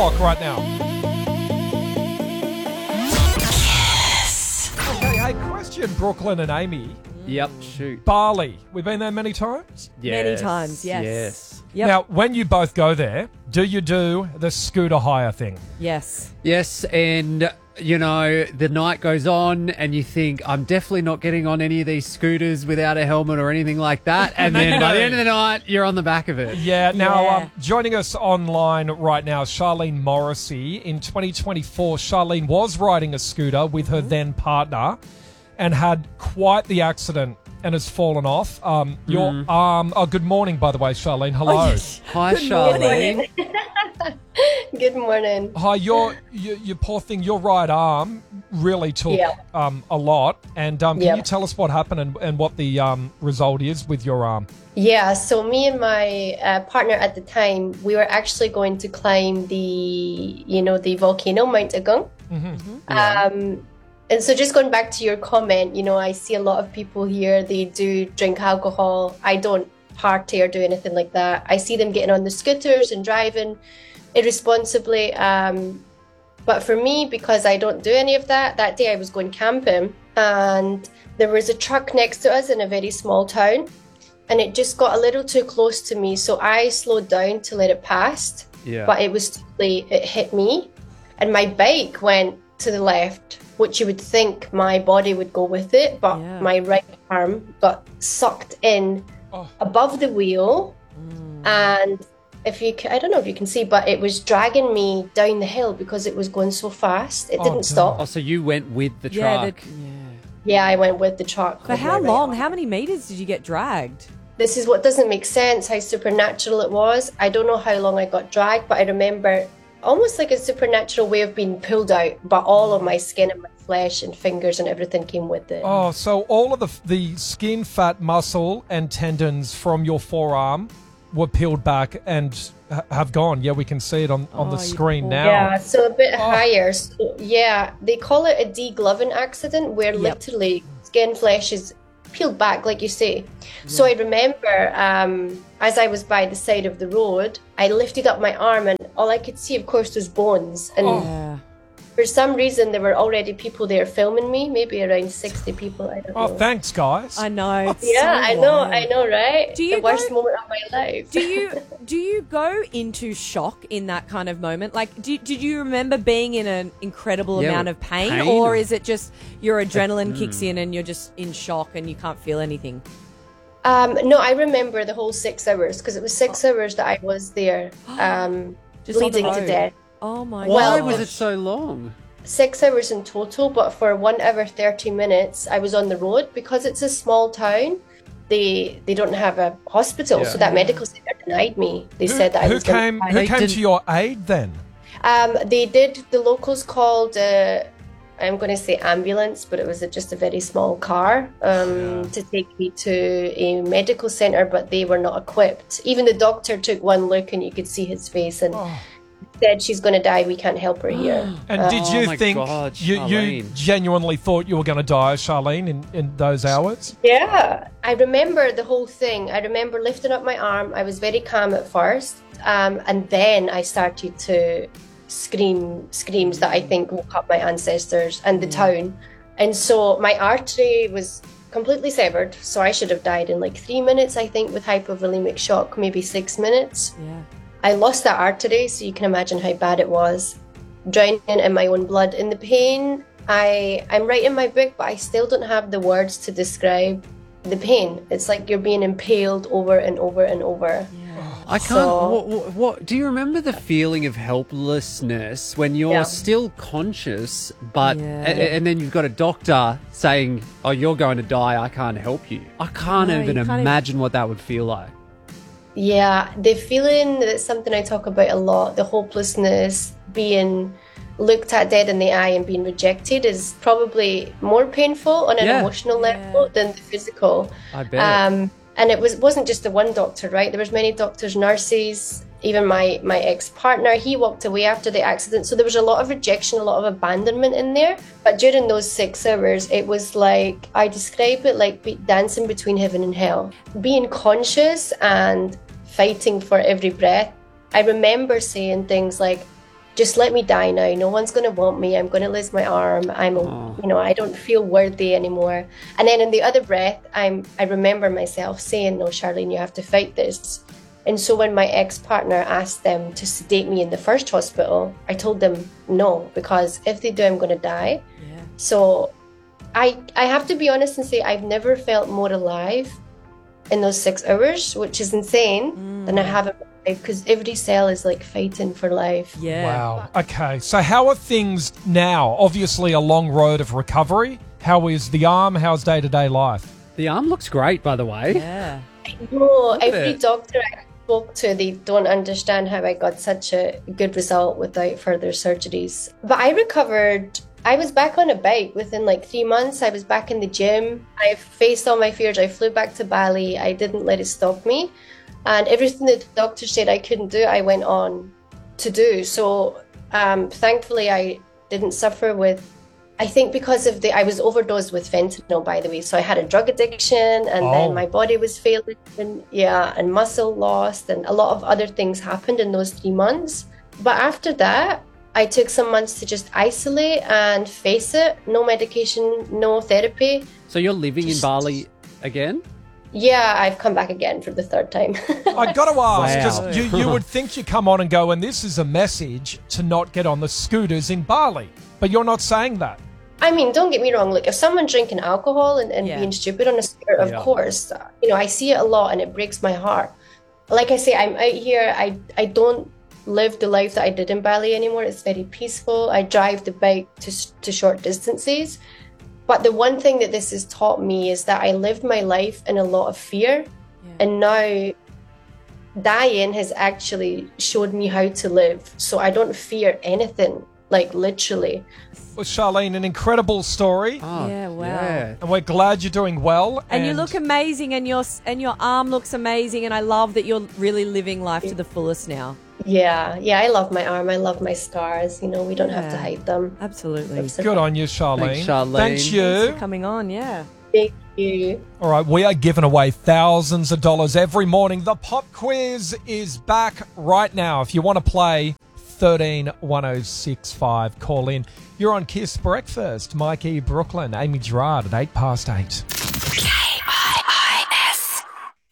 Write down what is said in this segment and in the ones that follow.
right now. Okay, hey, question, Brooklyn and Amy. Yep, shoot. Bali, we've been there many times? Yes. Many times, yes. Yes. Yep. Now, when you both go there, do you do the scooter hire thing? Yes. Yes, and, you know, the night goes on and you think, I'm definitely not getting on any of these scooters without a helmet or anything like that. And then by the end of the night, you're on the back of it. Yeah, now Yeah. joining us online right now, Charlene Morrissey. In 2024, Charlene was riding a scooter with her then partner and had quite the accident and has fallen off. Your arm... Oh, good morning, by the way, Charlene. Hello. Oh, yes. Hi, Charlene. Good morning. Hi, your poor thing, your right arm really took a lot. And can you tell us what happened and what the result is with your arm? Yeah, so me and my partner at the time, we were actually going to climb the volcano, Mount Agung. And so just going back to your comment, I see a lot of people here, they do drink alcohol. I don't party or do anything like that. I see them getting on the scooters and driving irresponsibly. But for me, because I don't do any of that, that day I was going camping and there was a truck next to us in a very small town and it just got a little too close to me. So I slowed down to let it pass, but it was too late. It hit me and my bike went to the left, which you would think my body would go with it, but my right arm got sucked in above the wheel and I don't know if you can see, but it was dragging me down the hill because it was going so fast. It didn't stop. Oh, so you went with the truck. Yeah, I went with the truck. For how long? How many meters did you get dragged? This is what doesn't make sense, how supernatural it was. I don't know how long I got dragged, but I remember almost like a supernatural way of being pulled out, but all of my skin and my flesh and fingers and everything came with it. Oh, so all of the skin, fat, muscle and tendons from your forearm were peeled back and have gone. Yeah, we can see it on the screen now. Yeah, so a bit higher. So, yeah, they call it a degloving accident where literally skin, flesh is peeled back, like you say. So I remember as I was by the side of the road, I lifted up my arm and all I could see, of course, was bones. And for some reason, there were already people there filming me, maybe around 60 people. I don't know. Oh, thanks, guys. I know. Yeah, I know, right? The worst moment of my life. Do you go into shock in that kind of moment? Like, did you remember being in an incredible amount of pain, or is it just your adrenaline kicks in and you're just in shock and you can't feel anything? No, I remember the whole 6 hours because it was 6 hours that I was there, bleeding to death. Oh my God. Why was it so long? 6 hours in total, but for 1 hour 30 minutes I was on the road because it's a small town. They don't have a hospital, so that medical center denied me. They said that I was Who came to your aid then? They did. The locals called. I'm going to say ambulance, but it was just a very small car to take me to a medical center, but they were not equipped. Even the doctor took one look and you could see his face and said, she's going to die, we can't help her here. And did you think, you genuinely thought you were going to die, Charlene, in those hours? Yeah, I remember the whole thing. I remember lifting up my arm. I was very calm at first, and then I started to screams that I think woke up my ancestors and the town. And so my artery was completely severed, so I should have died in like 3 minutes, I think, with hypovolemic shock, maybe 6 minutes. Yeah. I lost that artery, so you can imagine how bad it was. Drowning in my own blood. In the pain, I'm writing my book, but I still don't have the words to describe the pain. It's like you're being impaled over and over and over. I can't. What do you remember the feeling of helplessness when you're still conscious, but and then you've got a doctor saying, "Oh, you're going to die. I can't help you." I can't even imagine what that would feel like. Yeah, the feeling, that's something I talk about a lot. The hopelessness, being looked at dead in the eye and being rejected is probably more painful on an emotional level than the physical. I bet. And it wasn't just the one doctor, right? There was many doctors, nurses, even my ex-partner, he walked away after the accident. So there was a lot of rejection, a lot of abandonment in there. But during those 6 hours, it was like, I describe it like dancing between heaven and hell. Being conscious and fighting for every breath. I remember saying things like, just let me die now. No one's going to want me. I'm going to lose my arm. I don't feel worthy anymore. And then in the other breath, I remember myself saying, no, Charlene, you have to fight this. And so when my ex-partner asked them to sedate me in the first hospital, I told them no, because if they do, I'm going to die. Yeah. So I have to be honest and say I've never felt more alive in those 6 hours, which is insane, than I have in my life, because every cell is like fighting for life. Yeah. Wow. Okay. So how are things now? Obviously a long road of recovery. How is the arm? How's day-to-day life? The arm looks great, by the way. Yeah. No, every doctor I spoke to, they don't understand how I got such a good result without further surgeries. But I recovered. I was back on a bike within like 3 months. I was back in the gym. I faced all my fears. I flew back to Bali. I didn't let it stop me. And everything that the doctor said I couldn't do, I went on to do. So thankfully, I didn't suffer with, I think because of I was overdosed with fentanyl, by the way. So I had a drug addiction, and then my body was failing, and muscle loss, and a lot of other things happened in those 3 months. But after that, I took some months to just isolate and face it. No medication, no therapy. So you're living in Bali again? Yeah, I've come back again for the 3rd time. I got to ask, Wow. because you would think you come on and go, and this is a message to not get on the scooters in Bali, but you're not saying that. I mean, don't get me wrong. Like, if someone's drinking alcohol and being stupid on a scooter, of course, I see it a lot and it breaks my heart. Like I say, I'm out here. I don't live the life that I did in Bali anymore. It's very peaceful. I drive the bike to short distances. But the one thing that this has taught me is that I lived my life in a lot of fear. Yeah. And now dying has actually showed me how to live. So I don't fear anything, like literally. Well, Charlene, an incredible story. Oh, Yeah, wow. Yeah. And we're glad you're doing well. And you look amazing, and your arm looks amazing, and I love that you're really living life to the fullest now. Yeah, I love my arm. I love my scars. We don't have to hide them. Absolutely. Good on you, Charlene. Thanks, Charlene. Thanks Thanks you. for coming on, yeah. Thank you. All right, we are giving away thousands of dollars every morning. The pop quiz is back right now. If you want to play, 131065, call in. You're on Kiss Breakfast. Mikey Brooklyn, Amy Gerard at 8:08. KIIS.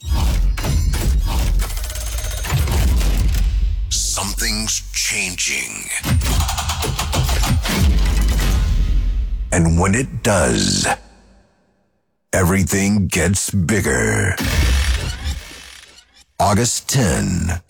Something's changing. And when it does, everything gets bigger. August 10.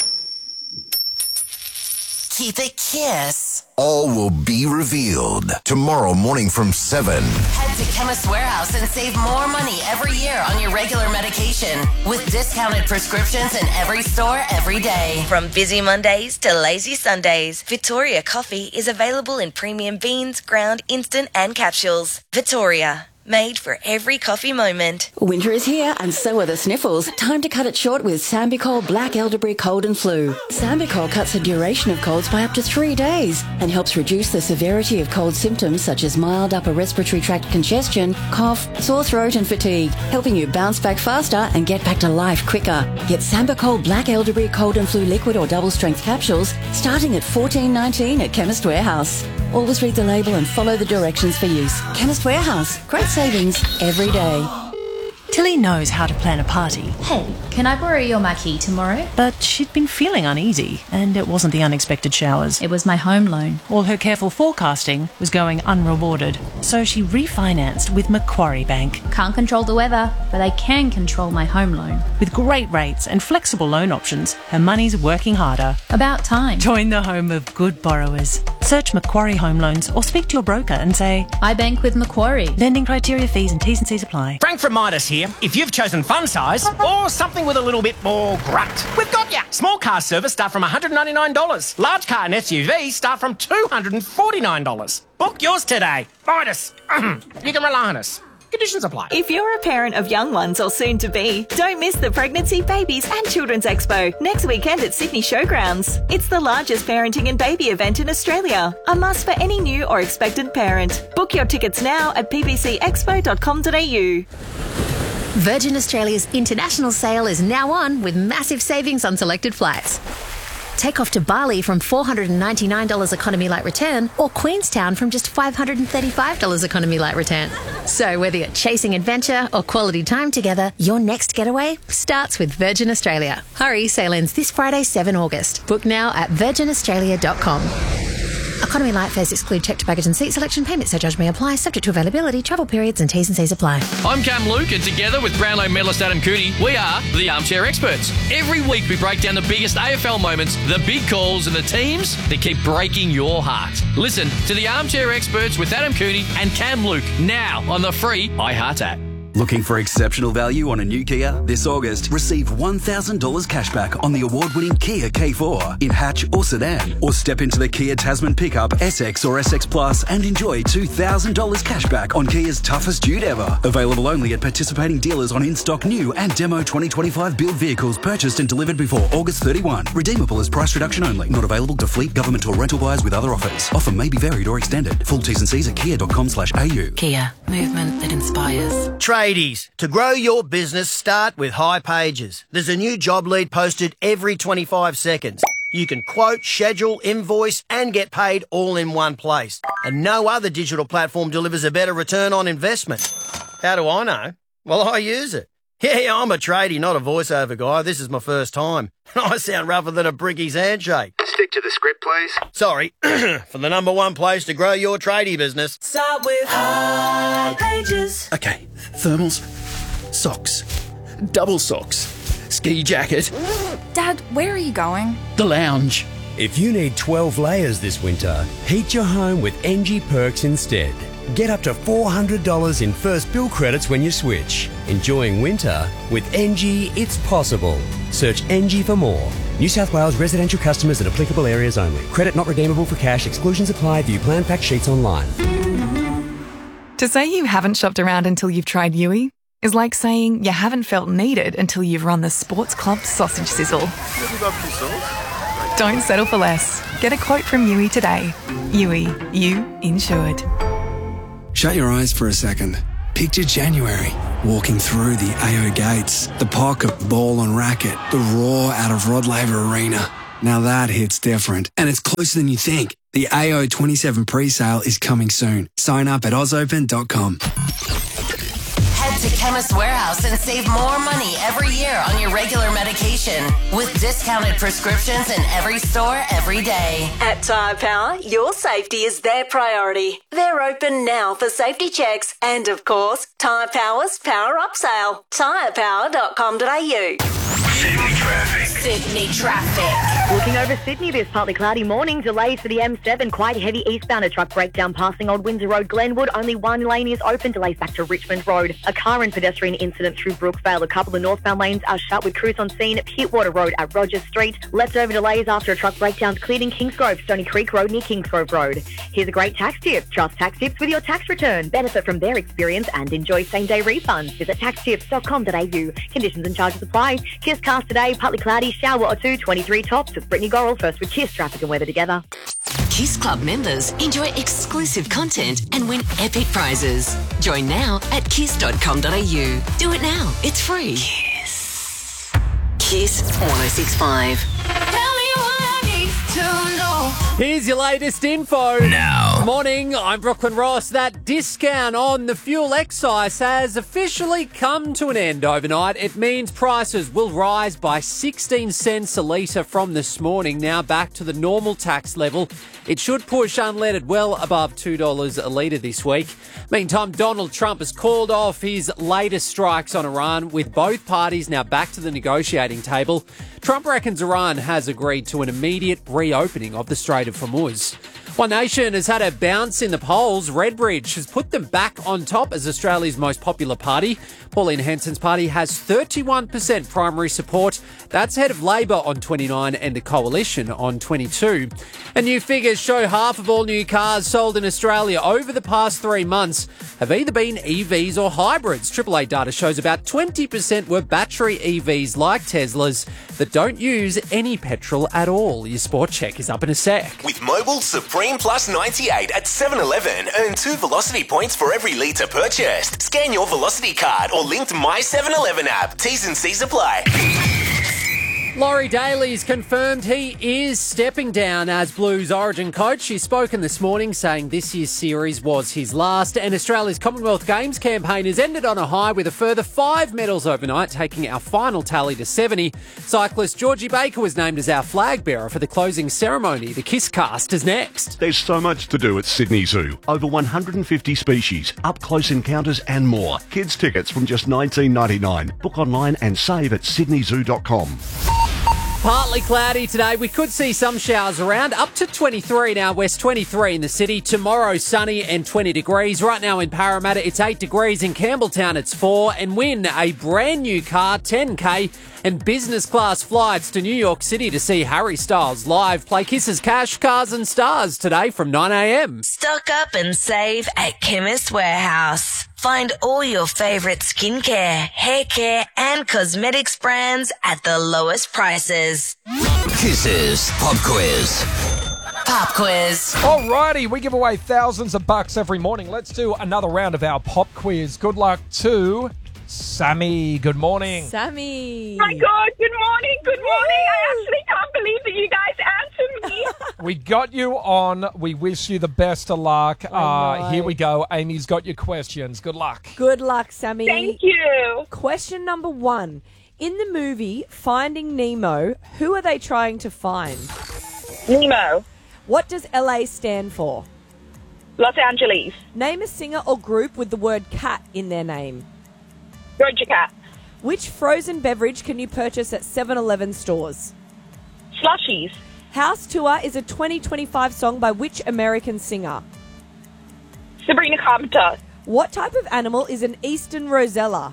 Keep it Kiss. All will be revealed tomorrow morning from 7. Head to Chemist Warehouse and save more money every year on your regular medication with discounted prescriptions in every store every day. From busy Mondays to lazy Sundays, Victoria coffee is available in premium beans, ground, instant and capsules. Victoria, made for every coffee moment. Winter is here and so are the sniffles. Time to cut it short with Sambicol Black Elderberry Cold and Flu. Sambicol cuts the duration of colds by up to 3 days and helps reduce the severity of cold symptoms such as mild upper respiratory tract congestion, cough, sore throat and fatigue, helping you bounce back faster and get back to life quicker. Get Sambicol Black Elderberry Cold and Flu liquid or double strength capsules starting at $14.19 at Chemist Warehouse. Always read the label and follow the directions for use. Chemist Warehouse. Great savings every day. Tilly knows how to plan a party. Hey, can I borrow your marquee tomorrow? But she'd been feeling uneasy, and it wasn't the unexpected showers. It was my home loan. All her careful forecasting was going unrewarded, so she refinanced with Macquarie Bank. Can't control the weather, but I can control my home loan. With great rates and flexible loan options, her money's working harder. About time. Join the home of good borrowers. Search Macquarie Home Loans or speak to your broker and say, I bank with Macquarie. Lending criteria, fees and T's and C's apply. Frank from Midas here. If you've chosen fun size or something with a little bit more grunt, we've got ya. Small car service start from $199. Large car and SUV start from $249. Book yours today. Midas. You can rely on us. Conditions apply. If you're a parent of young ones or soon to be, don't miss the Pregnancy, Babies and Children's Expo next weekend at Sydney Showgrounds. It's the largest parenting and baby event in Australia. A must for any new or expectant parent. Book your tickets now at ppcexpo.com.au. Virgin Australia's international sale is now on with massive savings on selected flights. Take off to Bali from $499 economy light return, or Queenstown from just $535 economy light return. So whether you're chasing adventure or quality time together, your next getaway starts with Virgin Australia. Hurry, sail ends this Friday, 7 August. Book now at virginaustralia.com. Economy light fares exclude checked baggage and seat selection. Payment surcharge may apply, subject to availability, travel periods and T's and C's apply. I'm Cam Luke, and together with Brownlow medalist Adam Cooney, we are the Armchair Experts. Every week we break down the biggest AFL moments, the big calls and the teams that keep breaking your heart. Listen to the Armchair Experts with Adam Cooney and Cam Luke now on the free iHeart app. Looking for exceptional value on a new Kia? This August, receive $1,000 cashback on the award-winning Kia K4 in hatch or sedan. Or step into the Kia Tasman pickup, SX or SX Plus and enjoy $2,000 cashback on Kia's toughest dude ever. Available only at participating dealers on in-stock new and demo 2025 build vehicles purchased and delivered before August 31. Redeemable as price reduction only. Not available to fleet, government or rental buyers with other offers. Offer may be varied or extended. Full T's and C's at kia.com/au. Kia, movement that inspires. Tradies, to grow your business, start with High Pages. There's a new job lead posted every 25 seconds. You can quote, schedule, invoice and get paid all in one place. And no other digital platform delivers a better return on investment. How do I know? Well, I use it. Yeah, I'm a tradie, not a voiceover guy. This is my first time. I sound rougher than a bricky's handshake. Stick to the script, please. Sorry. For the number one place to grow your tradie business. Start with High Pages. Okay, thermals, socks, double socks, ski jacket. Dad, where are you going? The lounge. If you need 12 layers this winter, heat your home with NG Perks instead. Get up to $400 in first bill credits when you switch. Enjoying winter with NG, it's possible. Search NG for more. New South Wales residential customers in applicable areas only. Credit not redeemable for cash. Exclusions apply. View plan fact sheets online. To say you haven't shopped around until you've tried Yui is like saying you haven't felt needed until you've run the Sports Club sausage sizzle. Don't settle for less. Get a quote from Yui today. Yui, you insured. Shut your eyes for a second. Picture January, walking through the AO gates, the pocket ball on racket, the roar out of Rod Laver Arena. Now that hits different, and it's closer than you think. The AO 27 pre-sale is coming soon. Sign up at ozopen.com. Head to Chemist Warehouse and save more money every year on your regular medication with discounted prescriptions in every store every day. At Tyre Power, your safety is their priority. They're open now for safety checks and, of course, Tyre Power's Power Up Sale. tyrepower.com.au. Sydney traffic. Sydney traffic. Looking over Sydney, this partly cloudy morning. Delays for the M7, quite heavy eastbound. A truck breakdown passing Old Windsor Road, Glenwood. Only one lane is open. Delays back to Richmond Road. A car and pedestrian incident through Brookvale. A couple of northbound lanes are shut with crews on scene. Pittwater Road at Rogers Street. Leftover delays after a truck breakdown cleared in Kingsgrove. Stony Creek Road near Kingsgrove Road. Here's a great tax tip. Trust Tax Tips with your tax return. Benefit from their experience and enjoy same-day refunds. Visit taxtips.com.au. Conditions and charges apply. Kiss cars today. Partly cloudy. Shower or two. 23 tops. With Brittany Gorrell first with Kiss Traffic and Weather together. Kiss Club members enjoy exclusive content and win epic prizes. Join now at kiss.com.au. Do it now. It's free. Kiss. Kiss 106.5. Here's your latest info. Now. Morning, I'm Brooklyn Ross. That discount on the fuel excise has officially come to an end overnight. It means prices will rise by 16 cents a litre from this morning, now back to the normal tax level. It should push unleaded well above $2 a litre this week. Meantime, Donald Trump has called off his latest strikes on Iran, with both parties now back to the negotiating table. Trump reckons Iran has agreed to an immediate reopening of the Strait of Hormuz. One Nation has had a bounce in the polls. Redbridge has put them back on top as Australia's most popular party. Pauline Hanson's party has 31% primary support. That's ahead of Labor on 29 and the Coalition on 22. And new figures show half of all new cars sold in Australia over the past 3 months have either been EVs or hybrids. AAA data shows about 20% were battery EVs like Teslas that don't use any petrol at all. Your sport check is up in a sec. With Mobil Supreme Plus 98 at 7-Eleven, earn 2 Velocity points for every litre purchased. Scan your Velocity card or link to My 7-Eleven app. T's and C's apply. Laurie Daly's confirmed he is stepping down as Blues Origin coach. She's spoken this morning saying this year's series was his last, and Australia's Commonwealth Games campaign has ended on a high with a further 5 medals overnight, taking our final tally to 70. Cyclist Georgie Baker was named as our flag bearer for the closing ceremony. The Kiss Cast is next. There's so much to do at Sydney Zoo. Over 150 species, up-close encounters and more. Kids tickets from just $19.99. Book online and save at sydneyzoo.com. Partly cloudy today. We could see some showers around. Up to 23 now, west 23 in the city. Tomorrow, sunny and 20 degrees. Right now in Parramatta, it's 8 degrees. In Campbelltown, it's 4. And win a brand new car, 10K, and business class flights to New York City to see Harry Styles live. Play Kisses Cash, Cars and Stars today from 9 a.m. Stock up and save at Chemist Warehouse. Find all your favourite skincare, hair care and cosmetics brands at the lowest prices. Kisses Pop Quiz. Pop quiz. Alrighty, we give away thousands of bucks every morning. Let's do another round of our pop quiz. Good luck to Sammy. Good morning. Sammy. My God, good morning, good morning. I actually can't believe that you guys answered me. We got you on. We wish you the best of luck. Here we go. Amy's got your questions. Good luck. Good luck, Sammy. Thank you. Question number 1. In the movie Finding Nemo, who are they trying to find? Nemo. What does LA stand for? Los Angeles. Name a singer or group with the word cat in their name. Roger Cat. Which frozen beverage can you purchase at 7-Eleven stores? Slushies. House Tour is a 2025 song by which American singer? Sabrina Carpenter. What type of animal is an eastern rosella?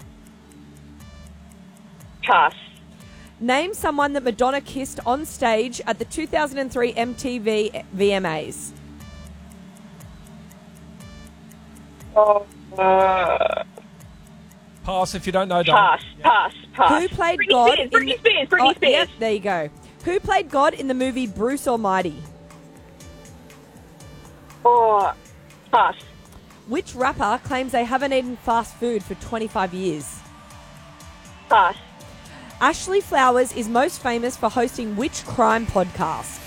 Pass. Name someone that Madonna kissed on stage at the 2003 MTV VMAs. Pass if you don't know. Pass. Who played God? Britney Spears. Yep, there you go. Who played God in the movie Bruce Almighty? Pass. Which rapper claims they haven't eaten fast food for 25 years? Pass. Ashley Flowers is most famous for hosting which crime podcast?